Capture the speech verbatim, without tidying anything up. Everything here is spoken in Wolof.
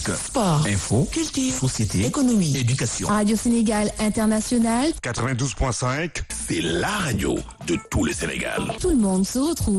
Politique, sport, info, culture, société, économie, éducation. Radio Sénégal International, quatre-vingt-douze point cinq, c'est la radio de tout le Sénégal. tout le monde se retrouve.